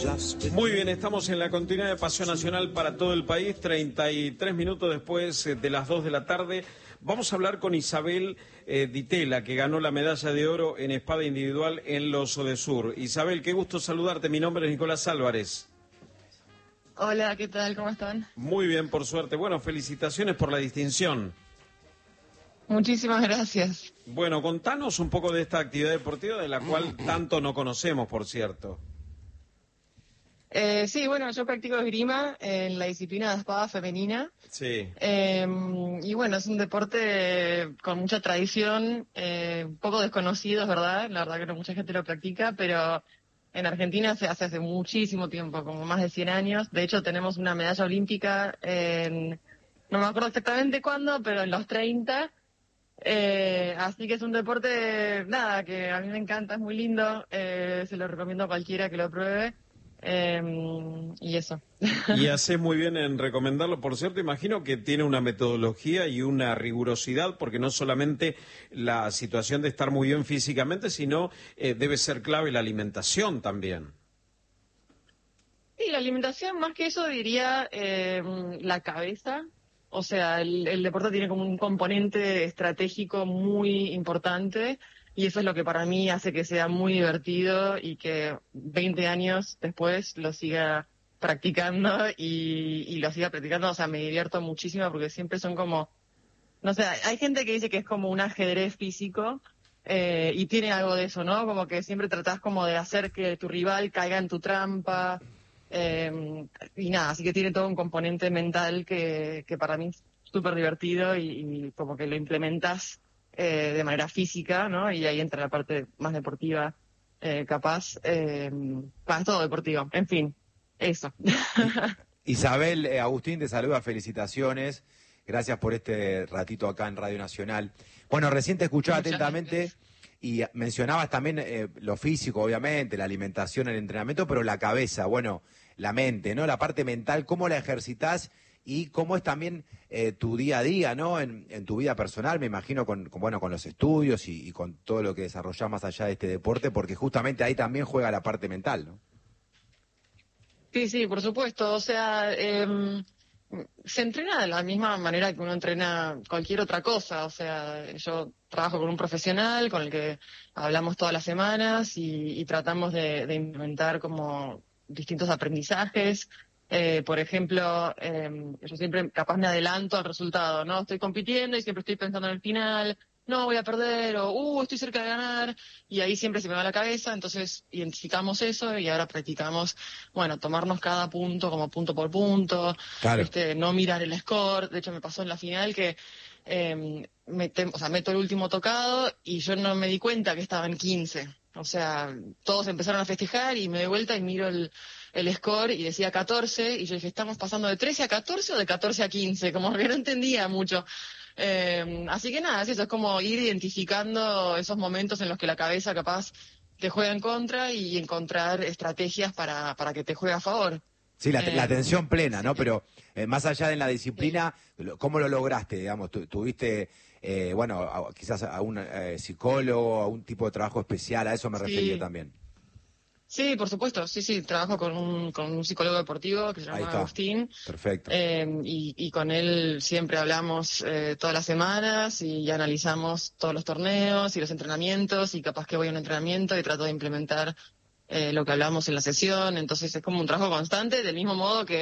Muy bien, estamos en la continuidad de Paseo Nacional para todo el país, 33 minutos después de las 2 de la tarde. Vamos a hablar con Isabel Ditela, que ganó la medalla de oro en espada individual en los Odesur. Isabel, qué gusto saludarte. Mi nombre es Nicolás Álvarez. Hola, ¿qué tal? ¿Cómo están? Muy bien, por suerte. Bueno, felicitaciones por la distinción. Muchísimas gracias. Bueno, contanos un poco de esta actividad deportiva de la cual tanto no conocemos, por cierto. Sí, bueno, yo practico esgrima en la disciplina de espada femenina. Sí. Y bueno, es un deporte con mucha tradición, un poco desconocido, es verdad. La verdad que no mucha gente lo practica, pero en Argentina se hace muchísimo tiempo, como más de 100 años. De hecho, tenemos una medalla olímpica no me acuerdo exactamente cuándo, pero en los 30. Así que es un deporte, nada, que a mí me encanta, es muy lindo. Se lo recomiendo a cualquiera que lo pruebe. Y eso. Y hace muy bien en recomendarlo. Por cierto, imagino que tiene una metodología y una rigurosidad, porque no solamente la situación de estar muy bien físicamente, sino debe ser clave la alimentación también. Sí, la alimentación, más que eso, diría la cabeza. O sea, el deporte tiene como un componente estratégico muy importante. Y eso es lo que para mí hace que sea muy divertido y que 20 años después lo siga practicando y lo siga practicando. O sea, me divierto muchísimo porque siempre son como, no sé, hay gente que dice que es como un ajedrez físico y tiene algo de eso, ¿no? Como que siempre tratás como de hacer que tu rival caiga en tu trampa y nada, así que tiene todo un componente mental que para mí es súper divertido y como que lo implementas de manera física, ¿no? Y ahí entra la parte más deportiva, capaz. Es todo deportivo. En fin, eso. Isabel, Agustín te saluda, felicitaciones. Gracias por este ratito acá en Radio Nacional. Bueno, recién te escuchaba Muchas atentamente gracias. y mencionabas también lo físico, obviamente, la alimentación, el entrenamiento, pero la cabeza, bueno, la mente, ¿no? La parte mental, ¿cómo la ejercitás? Y cómo es también tu día a día, ¿no? En tu vida personal, me imagino, bueno, con los estudios y con todo lo que desarrollás más allá de este deporte, porque justamente ahí también juega la parte mental, ¿no? Sí, sí, por supuesto. O sea, se entrena de la misma manera que uno entrena cualquier otra cosa. O sea, yo trabajo con un profesional con el que hablamos todas las semanas y tratamos de implementar como distintos aprendizajes. Por ejemplo, yo siempre capaz me adelanto al resultado, ¿no? Estoy compitiendo y siempre estoy pensando en el final. No, voy a perder, o estoy cerca de ganar, y ahí siempre se me va la cabeza. Entonces identificamos eso y ahora practicamos, bueno, tomarnos cada punto como punto por punto, Claro. no mirar el score. De hecho, me pasó en la final que meto el último tocado y yo no me di cuenta que estaba en 15. O sea, todos empezaron a festejar y me doy vuelta y miro el score y decía 14 y yo dije, ¿estamos pasando de 13 a 14 o de 14 a 15? Como que no entendía mucho. Así que nada, eso es como ir identificando esos momentos en los que la cabeza capaz te juega en contra y encontrar estrategias para que te juegue a favor. Sí, la atención plena, Sí, ¿no? Pero más allá de la sí. disciplina, ¿cómo lo lograste, digamos? ¿Tuviste, bueno, quizás a un psicólogo, a un tipo de trabajo especial? A eso me refería Sí, también. sí, por supuesto, sí, sí, trabajo con un psicólogo deportivo que se Ahí llama está, Agustín, perfecto. y con él siempre hablamos todas las semanas y analizamos todos los torneos y los entrenamientos y capaz que voy a un entrenamiento y trato de implementar lo que hablamos en la sesión. Entonces es como un trabajo constante, del mismo modo que